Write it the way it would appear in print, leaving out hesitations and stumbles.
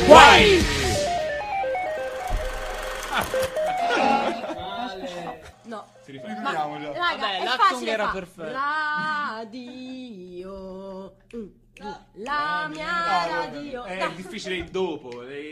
Guai! No. Riprendiamola. Raga, Vabbè, è l'acting facile era fa. perfetto. Radio. La mia radio. È difficile il dopo.